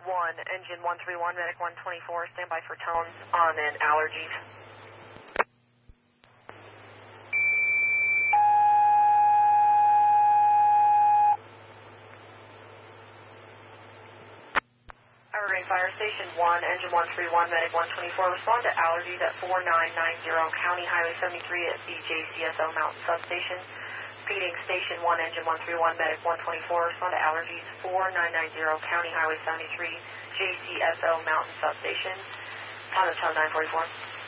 Engine 131, Medic 124, standby for tones on and allergies. Evergreen Fire Station 1, Engine 131, Medic 124, respond to allergies at 4990 County Highway 73 at the JCSO Mountain Substation. Repeating Station 1, Engine 131, Medic 124, respond to allergies 4990 County Highway 73, JCSO Mountain Substation. Time of tone 944.